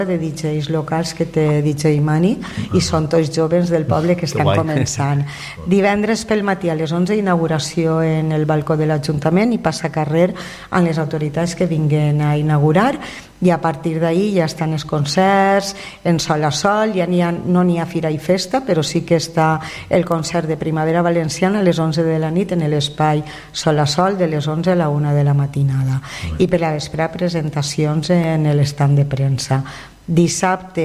de DJs locals que té DJ Mani i són tots joves del poble que estan començant. Divendres pel matí a les 11 inauguració en el balcó de l'Ajuntament i passacarrer amb les autoritats que vinguen a inaugurar, i a partir d'ahir ja estan els concerts en Sol a Sol, ja no n'hi ha fira i festa, però sí que està el concert de Primavera Valenciana a les 11 de la nit en l'espai Sol a Sol de les 11 a la 1 de la matinada, i per la vespre presentacions en l'estant de premsa. Dissabte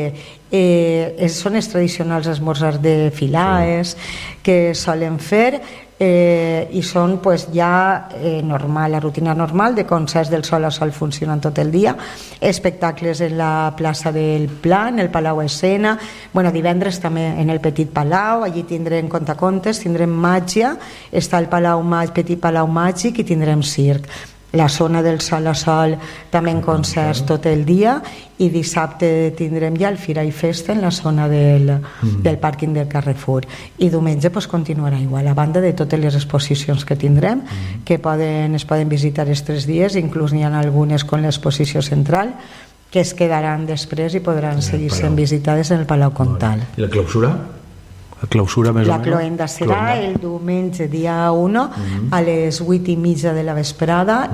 són els tradicionals esmorzars de filaes que solen fer, i són ja normal, la rutina normal de concerts del Sol a Sol funcionant tot el dia, espectacles en la plaça del Pla, en el Palau Escena, divendres també en el Petit Palau, allí tindrem contacontes, tindrem màgia, està el Petit Palau Màgic i tindrem circ. La zona del Sol a Sol també en concerts tot el dia, i dissabte tindrem ja el Fira i Festa en la zona del pàrquing del Carrefour, i diumenge continuarà igual, a banda de totes les exposicions que tindrem, que es poden visitar els 3 dies, inclús n'hi ha algunes con l'exposició central que es quedaran després i podran seguir sent visitades en el Palau Comtal. I la clausura? La cloenda serà el diumenge dia 1 a les 8:30 de la vesprada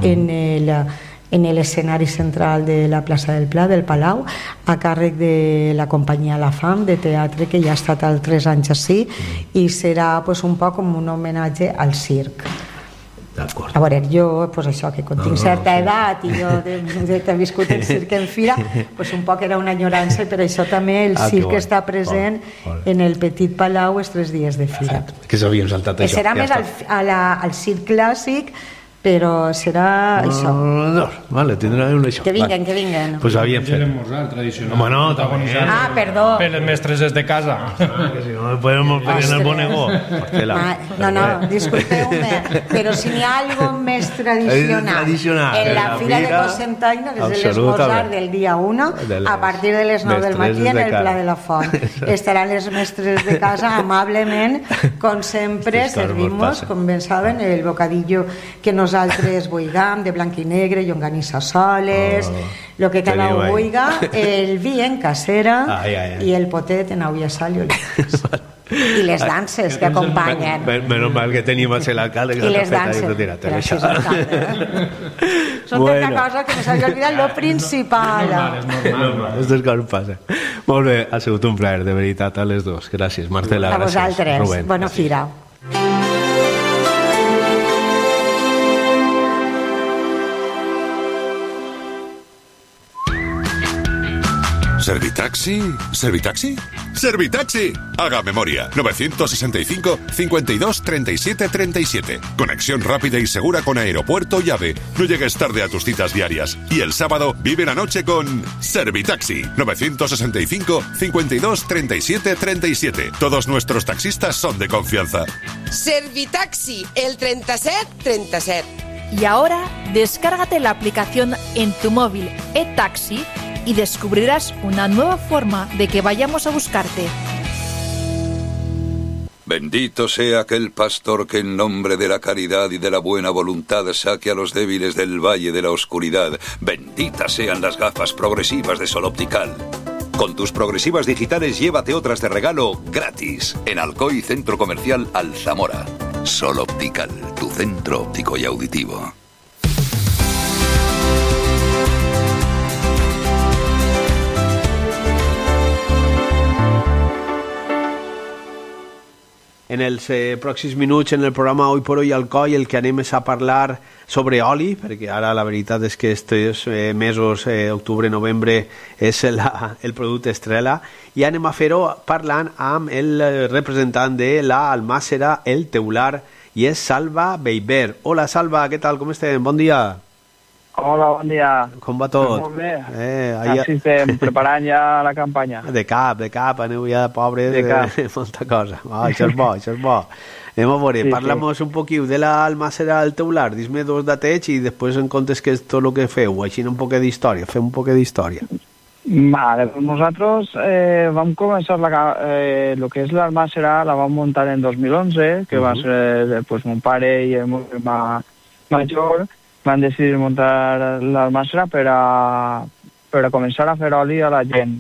en l'escenari central de la plaça del Pla del Palau, a càrrec de la companyia La Fam de teatre, que ja ha estat 3 anys així, i serà un poc com un homenatge al circ. A veure, jo, això, que quan tinc certa edat i jo he viscut el circ en fira, un poc era una enyorança, i per això també el circ està present en el Petit Palau els 3 dies de fira. Que s'havien saltat això. Serà més al circ clàssic, però serà això. Vale, tindrem això. Que vinguen. Pues havíem fet. Tradicional. Perdó. Per les mestres de casa. Que si no podem pedir en el Bonegó. No, disculpeu-me, però si n'hi ha algo més tradicional en la fira de Cocentaina, que és l'esmorzar del dia 1 a partir de les 9 del matí en el Pla de la Font. Estaran les mestres de casa amablement, com sempre, servimos, com ben saben, el bocadillo que nosaltres vulguem, de blanc i negre, llonganissa soles, el que cada un vulga, el vi en casera i el potet en olla, sal i olives. I les danses que acompanyen. Menos mal que tenim l'alcalde i les danses. Són tanta cosa que me s'havia oblidat lo principal. És normal. Aquestes coses passen. Molt bé, ha sigut un plaer, de veritat, a les dues. Gràcies, Marcela. A vosaltres. Bona fira. ¿Servitaxi? ¿Servitaxi? ¡Servitaxi! Haga memoria. 965 52 37 37. Conexión rápida y segura con aeropuerto y AVE. No llegues tarde a tus citas diarias. Y el sábado vive la noche con Servitaxi. 965 52 37 37. Todos nuestros taxistas son de confianza. Servitaxi, el 37 37. Y ahora, descárgate la aplicación en tu móvil eTaxi y descubrirás una nueva forma de que vayamos a buscarte. Bendito sea aquel pastor que en nombre de la caridad y de la buena voluntad saque a los débiles del valle de la oscuridad. Benditas sean las gafas progresivas de Sol Optical. Con tus progresivas digitales llévate otras de regalo gratis en Alcoy Centro Comercial Alzamora. Sol Optical, tu centro óptico y auditivo. En els pròxims minuts en el programa Hoy por Hoy Alcoi el que anem és a parlar sobre oli, perquè ara la veritat és que estos mesos, octubre, novembre, és el producte estrella, i anem a fer-ho parlant amb el representant de la Almàssera El Teular, i és Salva Beiber. Hola Salva, què tal, com estem? Bon dia. Hola, bon dia. Com va tot? Molt bé. Així estem preparant ja la campanya. De cap, aneu ja pobres, molta cosa. Això és bo. Anem a veure, parla'm un poquiu de l'Almàssera El Teular, dis-me dos datets i després en comptes que és tot el que feu, així un poc d'història, fem un poc d'història. Vale, pues nosaltres vam començar el que és l'Almàssera, la vam muntar en 2011, que va ser mon pare i el meu germà major, van decidir muntar l'Almàssera per per a començar a fer oli a la gent.